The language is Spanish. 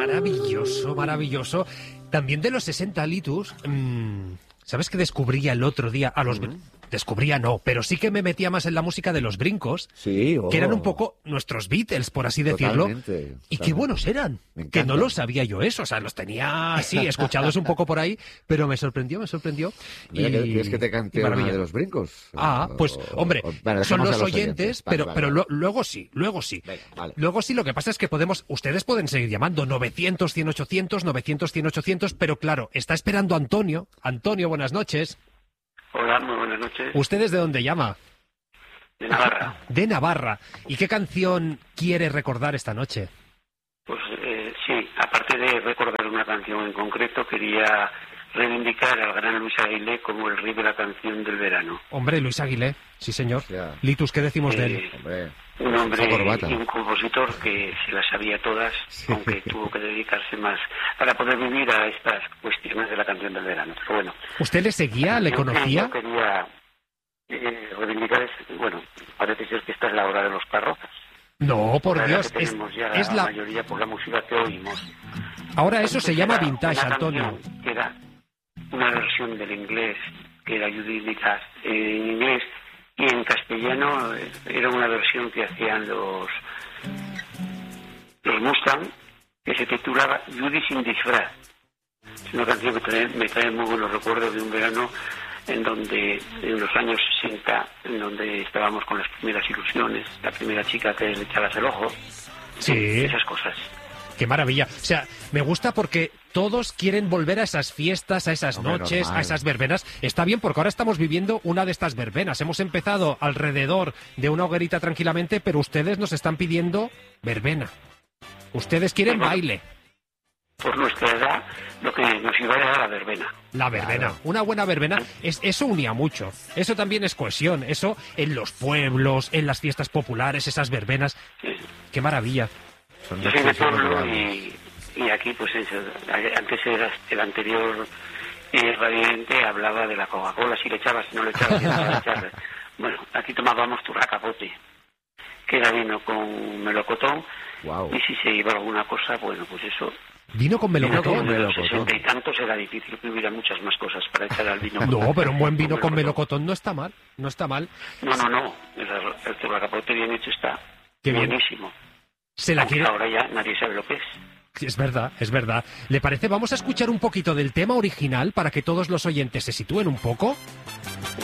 Maravilloso, maravilloso. También de los 60 Litus, ¿sabes qué descubría el otro día a los... Descubría no, pero sí que me metía más en la música de los Brincos, sí, que eran un poco nuestros Beatles, por así decirlo. Totalmente. Y qué buenos eran, que no lo sabía yo eso, o sea, los tenía así, escuchados un poco por ahí, pero me sorprendió. Mira, ¿quieres que te cante una de los Brincos? Pues, hombre, bueno, son los oyentes, pero vale. luego sí. Venga, vale. Luego sí, lo que pasa es que ustedes pueden seguir llamando 900, 100, 800, 900, 100, 800, pero claro, está esperando Antonio. Antonio, buenas noches. Hola, muy buenas noches. ¿Usted desde dónde llama? De Navarra. De Navarra. ¿Y qué canción quiere recordar esta noche? Pues sí, aparte de recordar una canción en concreto, quería reivindicar al gran Luis Aguilé como el rey de la canción del verano. Hombre, Luis Aguilé, sí señor. Hostia. Litus, ¿qué decimos de él? Hombre, un hombre y un compositor que se las sabía todas, sí, aunque tuvo que dedicarse más para poder vivir a estas cuestiones de la canción del verano. Pero bueno. ¿Usted le seguía, le conocía? Yo quería reivindicar, bueno, parece ser que esta es la hora de los párrocos. No, por Dios, es la mayoría por la música que oímos. Ahora eso se llama vintage, Antonio. Que era una versión del inglés, que era Judy Nicas en inglés, y en castellano era una versión que hacían los Mustang, que se titulaba Judy sin disfraz. Es una canción que me trae muy buenos recuerdos de un verano en los años 60, en donde estábamos con las primeras ilusiones, la primera chica que le echabas el ojo, sí, esas cosas. ¡Qué maravilla! O sea, me gusta porque todos quieren volver a esas fiestas, a esas noches, normal, a esas verbenas. Está bien porque ahora estamos viviendo una de estas verbenas. Hemos empezado alrededor de una hoguerita tranquilamente, pero ustedes nos están pidiendo verbena. Ustedes quieren baile. Por nuestra edad, lo que nos iba era la verbena. La verbena, claro. Una buena verbena, eso unía mucho. Eso también es cohesión. Eso en los pueblos, en las fiestas populares, esas verbenas. Sí. ¡Qué maravilla! Yo soy de pueblo y aquí, pues eso, antes era el anterior radiante hablaba de la Coca-Cola, si le echabas, si no le echabas, si no le echabas. Bueno, aquí tomábamos turracapote, que era vino con melocotón. Wow. Y si se iba alguna cosa, bueno, pues eso. ¿Vino con melocotón? En los 60 y tantos era difícil que hubiera muchas más cosas para echar al vino. No, pero un buen vino con melocotón no está mal, no está mal. No. El turracapote bien hecho está. Qué buenísimo. Se la quiere... Ahora ya nadie sabe lo que es. Es verdad, es verdad. ¿Le parece? Vamos a escuchar un poquito del tema original para que todos los oyentes se sitúen un poco.